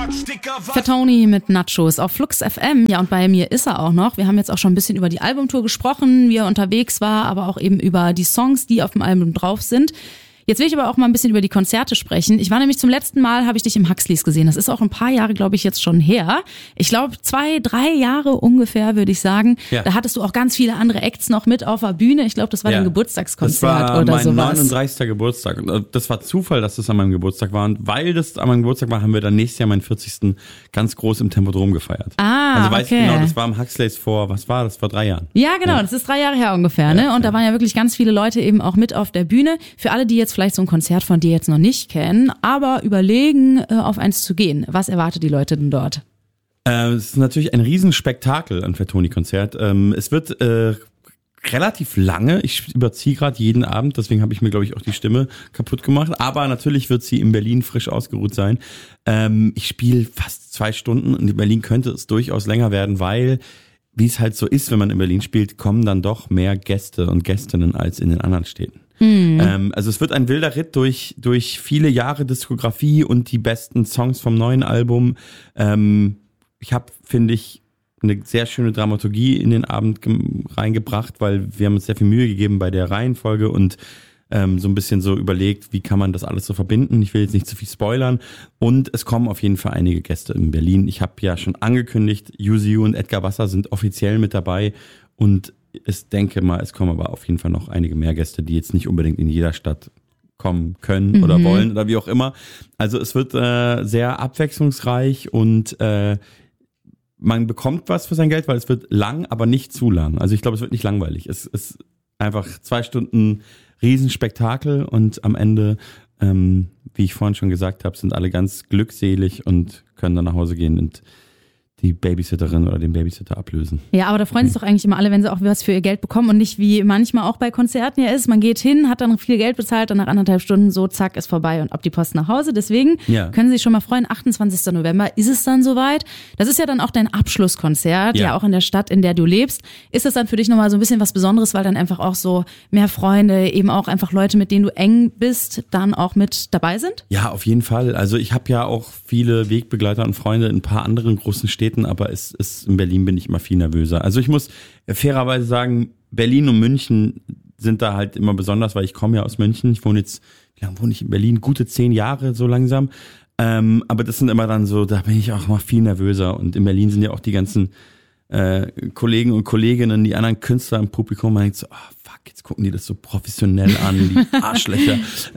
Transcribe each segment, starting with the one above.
Fatoni mit Nachos auf Flux FM. Ja, und bei mir ist er auch noch. Wir haben jetzt auch schon ein bisschen über die Albumtour gesprochen, wie er unterwegs war, aber auch eben über die Songs, die auf dem Album drauf sind. Jetzt will ich aber auch mal ein bisschen über die Konzerte sprechen. Ich war nämlich zum letzten Mal, habe ich dich im Huxleys gesehen. Das ist auch ein paar Jahre, glaube ich, jetzt schon her. Ich glaube 2-3 Jahre ungefähr, würde ich sagen. Ja. Da hattest du auch ganz viele andere Acts noch mit auf der Bühne. Ich glaube, das war dein Geburtstagskonzert oder sowas. Das war mein 39. Geburtstag. Das war Zufall, dass das an meinem Geburtstag war. Und weil das an meinem Geburtstag war, haben wir dann nächstes Jahr meinen 40. ganz groß im Tempodrom gefeiert. Also weiß ich genau, das war im Huxleys vor 3 Jahren. Ja, genau, das ist 3 Jahre her ungefähr. Ne? Und da waren ja wirklich ganz viele Leute eben auch mit auf der Bühne. Für alle, die jetzt vielleicht so ein Konzert von dir jetzt noch nicht kennen, aber überlegen, auf eins zu gehen. Was erwartet die Leute denn dort? Es ist natürlich ein Riesenspektakel, ein Fatoni-Konzert. Es wird relativ lange. Ich überziehe gerade jeden Abend, deswegen habe ich mir, glaube ich, auch die Stimme kaputt gemacht. Aber natürlich wird sie in Berlin frisch ausgeruht sein. Ich spiele fast 2 Stunden und in Berlin könnte es durchaus länger werden, weil, wie es halt so ist, wenn man in Berlin spielt, kommen dann doch mehr Gäste und Gästinnen als in den anderen Städten. Also es wird ein wilder Ritt durch viele Jahre Diskografie und die besten Songs vom neuen Album. Ich habe, finde ich, eine sehr schöne Dramaturgie in den Abend reingebracht, weil wir haben uns sehr viel Mühe gegeben bei der Reihenfolge und so ein bisschen so überlegt, wie kann man das alles so verbinden. Ich will jetzt nicht zu viel spoilern. Und es kommen auf jeden Fall einige Gäste in Berlin. Ich habe ja schon angekündigt, UZU und Edgar Wasser sind offiziell mit dabei und ich denke mal, es kommen aber auf jeden Fall noch einige mehr Gäste, die jetzt nicht unbedingt in jeder Stadt kommen können oder wollen oder wie auch immer. Also es wird sehr abwechslungsreich und man bekommt was für sein Geld, weil es wird lang, aber nicht zu lang. Also ich glaube, es wird nicht langweilig. Es ist einfach 2 Stunden Riesenspektakel und am Ende, wie ich vorhin schon gesagt habe, sind alle ganz glückselig und können dann nach Hause gehen und die Babysitterin oder den Babysitter ablösen. Ja, aber da freuen sich doch eigentlich immer alle, wenn sie auch was für ihr Geld bekommen und nicht wie manchmal auch bei Konzerten ja ist. Man geht hin, hat dann viel Geld bezahlt und nach 1,5 Stunden so zack ist vorbei und ab die Post nach Hause. Deswegen können Sie sich schon mal freuen, 28. November ist es dann soweit. Das ist ja dann auch dein Abschlusskonzert, ja auch in der Stadt, in der du lebst. Ist das dann für dich nochmal so ein bisschen was Besonderes, weil dann einfach auch so mehr Freunde, eben auch einfach Leute, mit denen du eng bist, dann auch mit dabei sind? Ja, auf jeden Fall. Also ich habe ja auch viele Wegbegleiter und Freunde in ein paar anderen großen Städten, aber in Berlin bin ich immer viel nervöser. Also ich muss fairerweise sagen, Berlin und München sind da halt immer besonders, weil ich komme ja aus München. Ich wohne jetzt, wie lange wohne ich in Berlin? Gute 10 Jahre so langsam. Aber das sind immer dann so, da bin ich auch immer viel nervöser. Und in Berlin sind ja auch die ganzen Kollegen und Kolleginnen, die anderen Künstler im Publikum, man denkt so, oh fuck, jetzt gucken die das so professionell an, die Arschlöcher,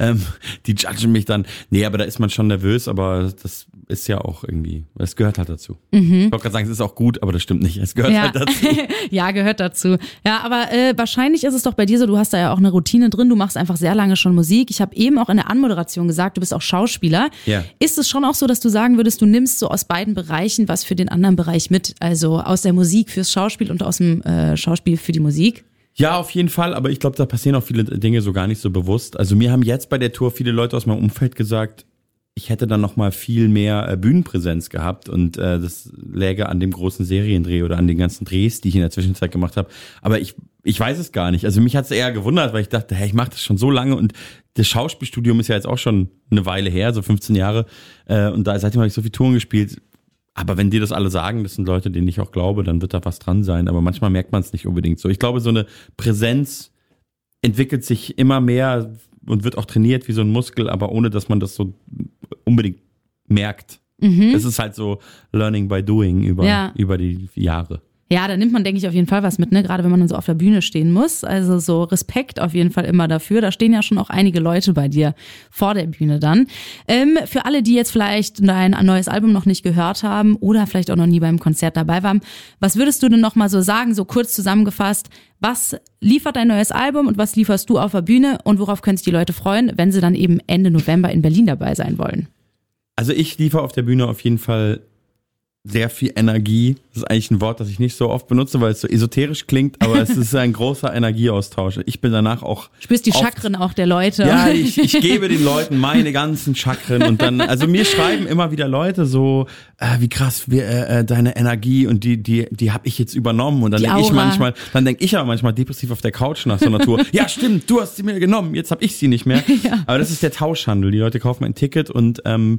die judgen mich dann. Nee, aber da ist man schon nervös, aber das ist ja auch irgendwie, es gehört halt dazu. Ich wollte gerade sagen, es ist auch gut, aber das stimmt nicht, es gehört halt dazu. Ja, gehört dazu. Ja, aber wahrscheinlich ist es doch bei dir so, du hast da ja auch eine Routine drin, du machst einfach sehr lange schon Musik. Ich habe eben auch in der Anmoderation gesagt, du bist auch Schauspieler. Ja. Ist es schon auch so, dass du sagen würdest, du nimmst so aus beiden Bereichen was für den anderen Bereich mit, also aus der Musik fürs Schauspiel und aus dem Schauspiel für die Musik? Ja, auf jeden Fall, aber ich glaube, da passieren auch viele Dinge so gar nicht so bewusst. Also mir haben jetzt bei der Tour viele Leute aus meinem Umfeld gesagt, ich hätte dann noch mal viel mehr Bühnenpräsenz gehabt und das läge an dem großen Seriendreh oder an den ganzen Drehs, die ich in der Zwischenzeit gemacht habe. Aber ich weiß es gar nicht. Also mich hat es eher gewundert, weil ich dachte, hey, ich mache das schon so lange und das Schauspielstudium ist ja jetzt auch schon eine Weile her, so 15 Jahre. Und seitdem habe ich so viel Touren gespielt. Aber wenn die das alle sagen, das sind Leute, denen ich auch glaube, dann wird da was dran sein. Aber manchmal merkt man es nicht unbedingt so. Ich glaube, so eine Präsenz entwickelt sich immer mehr und wird auch trainiert wie so ein Muskel, aber ohne, dass man das so unbedingt merkt. Es ist halt so Learning by Doing über die Jahre. Ja, da nimmt man, denke ich, auf jeden Fall was mit, ne? Gerade wenn man dann so auf der Bühne stehen muss. Also so Respekt auf jeden Fall immer dafür. Da stehen ja schon auch einige Leute bei dir vor der Bühne dann. Für alle, die jetzt vielleicht dein neues Album noch nicht gehört haben oder vielleicht auch noch nie beim Konzert dabei waren, was würdest du denn noch mal so sagen, so kurz zusammengefasst, was liefert dein neues Album und was lieferst du auf der Bühne und worauf können sich die Leute freuen, wenn sie dann eben Ende November in Berlin dabei sein wollen? Also ich liefere auf der Bühne auf jeden Fall sehr viel Energie. Das ist eigentlich ein Wort, das ich nicht so oft benutze, weil es so esoterisch klingt, aber es ist ein großer Energieaustausch. Ich bin danach auch... Spürst die Chakren auch der Leute. Ja, ich gebe den Leuten meine ganzen Chakren und dann, also mir schreiben immer wieder Leute so, wie krass, deine Energie und die habe ich jetzt übernommen und dann denke ich aber manchmal depressiv auf der Couch nach so einer Tour. Ja, stimmt, du hast sie mir genommen, jetzt habe ich sie nicht mehr. Ja. Aber das ist der Tauschhandel. Die Leute kaufen ein Ticket und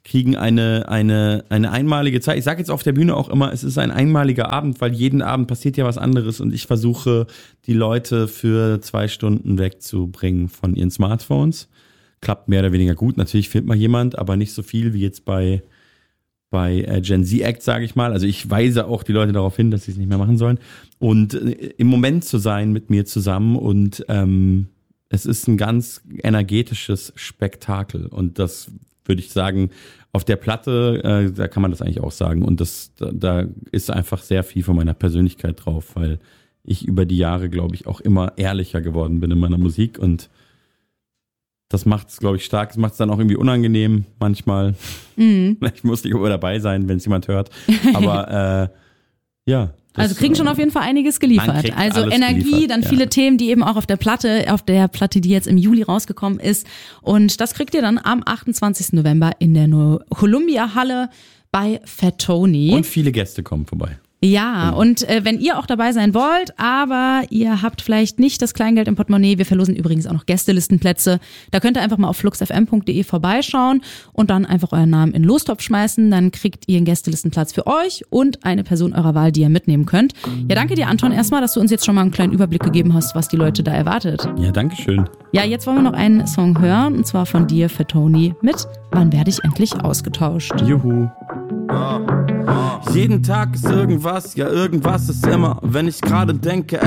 kriegen eine einmalige Zeit. Ich sage jetzt auf der Bühne auch immer, es ist ein einmaliger Abend, weil jeden Abend passiert ja was anderes und ich versuche, die Leute für 2 Stunden wegzubringen von ihren Smartphones. Klappt mehr oder weniger gut. Natürlich findet mal jemand, aber nicht so viel wie jetzt bei Gen Z Act, sage ich mal. Also ich weise auch die Leute darauf hin, dass sie es nicht mehr machen sollen. Und im Moment zu sein mit mir zusammen und es ist ein ganz energetisches Spektakel und das würde ich sagen, auf der Platte, da kann man das eigentlich auch sagen und da ist einfach sehr viel von meiner Persönlichkeit drauf, weil ich über die Jahre, glaube ich, auch immer ehrlicher geworden bin in meiner Musik und das macht es, glaube ich, stark. Das macht es dann auch irgendwie unangenehm manchmal. Ich muss nicht immer dabei sein, wenn es jemand hört, aber ja. Also kriegen schon auf jeden Fall einiges geliefert. Also Energie, geliefert, dann viele Themen, die eben auch auf der Platte, die jetzt im Juli rausgekommen ist. Und das kriegt ihr dann am 28. November in der Columbia Halle bei Fat Tony. Und viele Gäste kommen vorbei. Ja, und wenn ihr auch dabei sein wollt, aber ihr habt vielleicht nicht das Kleingeld im Portemonnaie, wir verlosen übrigens auch noch Gästelistenplätze, da könnt ihr einfach mal auf fluxfm.de vorbeischauen und dann einfach euren Namen in den Lostopf schmeißen, dann kriegt ihr einen Gästelistenplatz für euch und eine Person eurer Wahl, die ihr mitnehmen könnt. Ja, danke dir, Anton, erstmal, dass du uns jetzt schon mal einen kleinen Überblick gegeben hast, was die Leute da erwartet. Ja, danke schön. Ja, jetzt wollen wir noch einen Song hören, und zwar von dir, Fat Tony, mit Wann werde ich endlich ausgetauscht? Juhu. Jeden Tag ist irgendwas, ja irgendwas ist immer. Wenn ich gerade denke,